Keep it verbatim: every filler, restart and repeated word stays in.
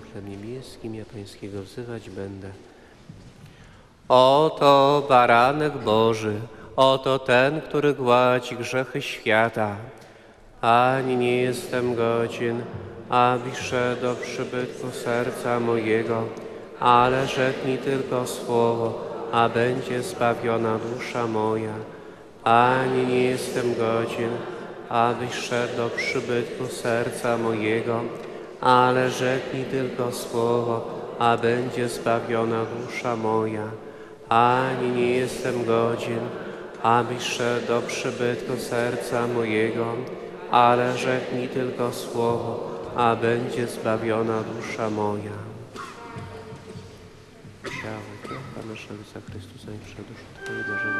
chleb niebieski, ja Pańskiego wzywać będę. Oto baranek Boży, oto ten, który gładzi grzechy świata. Ani nie jestem godzien, abyś szedł do przybytku serca mojego, ale rzeknij tylko słowo, a będzie zbawiona dusza moja. Ani nie jestem godzien, abyś szedł do przybytku serca mojego, ale rzeknij tylko słowo, a będzie zbawiona dusza moja. Ani nie jestem godzien, abyś szedł do przybytku serca mojego, ale rzeknij tylko słowo, a będzie zbawiona dusza moja. Ciało i krew Pana naszego Chrystusa i przeduszu Twojego